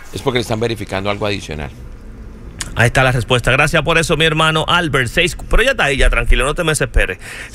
es porque le están verificando algo adicional. Ahí está la respuesta. Gracias por eso, mi hermano Albert. Pero ya está ahí, ya tranquilo, no te me desesperes.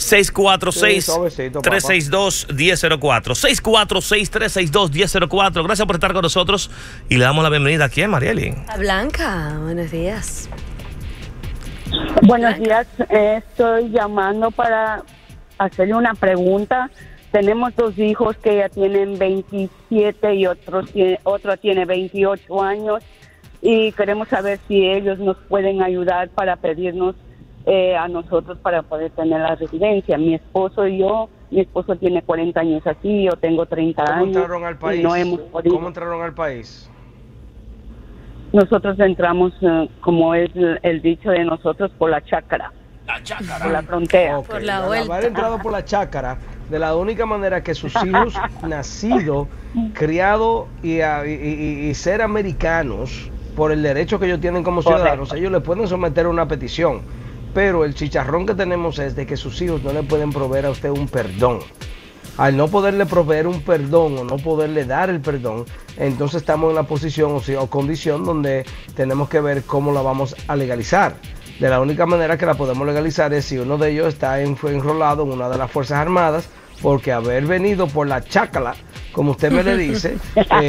646-362-1004. 646-362-1004. Gracias por estar con nosotros. Y le damos la bienvenida aquí a Marieli. A Blanca, buenos días. Buenos días, estoy llamando para hacerle una pregunta. Tenemos dos hijos que ya tienen 27 y otro tiene 28 años. Y queremos saber si ellos nos pueden ayudar para pedirnos a nosotros para poder tener la residencia. Mi esposo tiene 40 años aquí, yo tengo 30 años. ¿Cómo entraron al país? No hemos podido. ¿Cómo entraron al país? Nosotros entramos, como es el dicho de nosotros, por la chácara. La chácara. Por la frontera. Por la vuelta. Haber entrado por la chácara, de la única manera que sus hijos nacidos, criados y ser americanos, por el derecho que ellos tienen como ciudadanos, ellos le pueden someter una petición, pero el chicharrón que tenemos es de que sus hijos no le pueden proveer a usted un perdón. Al no poderle proveer un perdón o no poderle dar el perdón, entonces estamos en la posición o condición donde tenemos que ver cómo la vamos a legalizar. De la única manera que la podemos legalizar es si uno de ellos está enrolado en una de las Fuerzas Armadas, porque haber venido por la chácala, como usted me le dice,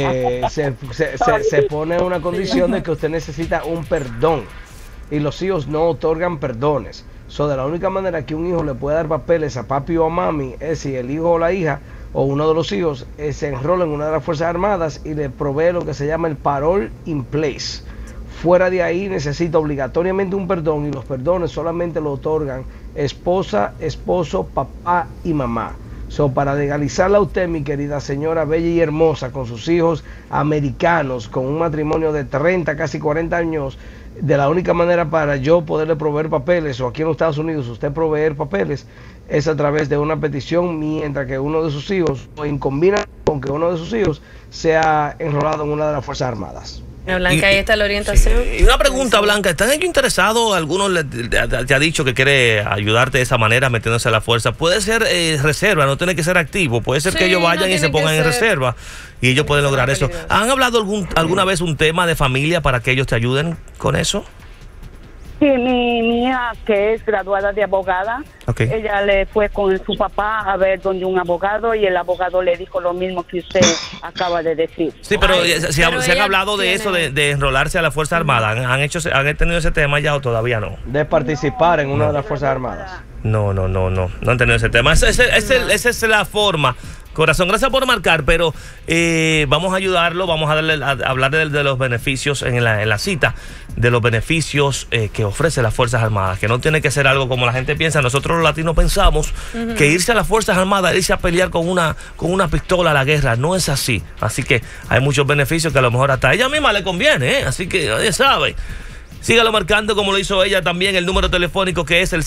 se pone en una condición de que usted necesita un perdón y los hijos no otorgan perdones. De la única manera que un hijo le puede dar papeles a papi o a mami es si el hijo o la hija o uno de los hijos se enrola en una de las Fuerzas Armadas y le provee lo que se llama el parole in place. Fuera de ahí necesita obligatoriamente un perdón y los perdones solamente lo otorgan esposa, esposo, papá y mamá. Para legalizarla a usted, mi querida señora bella y hermosa, con sus hijos americanos, con un matrimonio de 30, casi 40 años, de la única manera para yo poderle proveer papeles, o aquí en los Estados Unidos usted proveer papeles, es a través de una petición, mientras que uno de sus hijos, o en combinación con que uno de sus hijos sea enrolado en una de las Fuerzas Armadas. Blanca, ahí está la orientación. Y una pregunta, Blanca, ¿están ellos interesados? Algunos te ha dicho que quiere ayudarte de esa manera, metiéndose a la fuerza. Puede ser reserva, no tiene que ser activo. Puede ser que ellos vayan y se pongan en reserva y ellos pueden lograr eso. ¿Han hablado alguna vez un tema de familia para que ellos te ayuden con eso? Sí, mi hija, que es graduada de abogada, ella le fue con su papá a ver donde un abogado y el abogado le dijo lo mismo que usted acaba de decir. Sí, pero se han hablado de eso, de enrolarse a la Fuerza Armada. ¿Han tenido ese tema ya o todavía no? De participar en una de las Fuerzas Armadas. No han tenido ese tema. Esa es la forma. Corazón, gracias por marcar, pero vamos a ayudarlo, vamos a hablar de los beneficios en la cita, de los beneficios que ofrece las Fuerzas Armadas, que no tiene que ser algo como la gente piensa. Nosotros los latinos pensamos que irse a las Fuerzas Armadas, irse a pelear con una pistola a la guerra, no es así. Así que hay muchos beneficios que a lo mejor hasta a ella misma le conviene, así que nadie sabe. Sígalo marcando como lo hizo ella también, el número telefónico que es el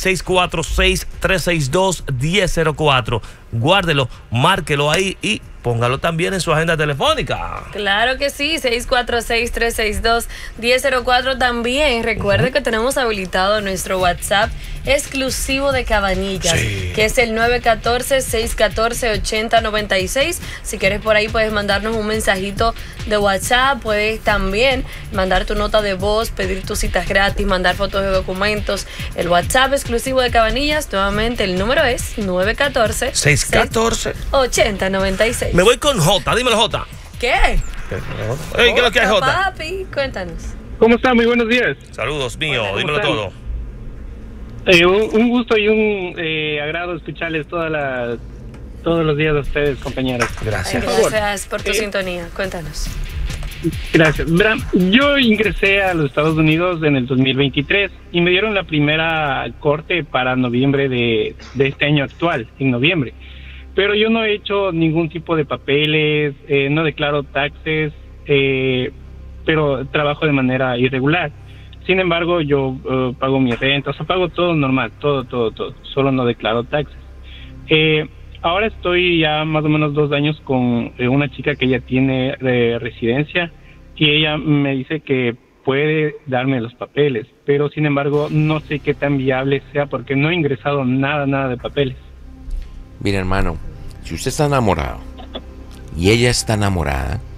646-362-1004. Guárdelo, márquelo ahí y póngalo también en su agenda telefónica. Claro que sí, 646-362-1004. También recuerde que tenemos habilitado nuestro WhatsApp exclusivo de Cabanillas, que es el 914-614-8096. Si quieres por ahí puedes mandarnos un mensajito de WhatsApp, puedes también mandar tu nota de voz, pedir tus citas gratis, mandar fotos de documentos. El WhatsApp exclusivo de Cabanillas, nuevamente el número es 914-614-8096. Me voy con Jota, dímelo Jota. ¿Qué? ¿Qué es lo que hay, Jota? Papi, cuéntanos. ¿Cómo está? Muy buenos días. Saludos mío, dímelo todo. Un gusto y un agrado escucharles todos los días a ustedes, compañeras. Gracias. Gracias por tu sintonía. Cuéntanos. Gracias. Verán, yo ingresé a los Estados Unidos en el 2023 y me dieron la primera corte para noviembre de este año actual, en noviembre. Pero yo no he hecho ningún tipo de papeles, no declaro taxes, pero trabajo de manera irregular. Sin embargo, yo pago mi renta, o sea, pago todo normal, todo, solo no declaro taxes. Ahora estoy ya más o menos 2 años con una chica que ya tiene residencia y ella me dice que puede darme los papeles, pero sin embargo no sé qué tan viable sea porque no he ingresado nada de papeles. Mira, hermano, si usted está enamorado y ella está enamorada,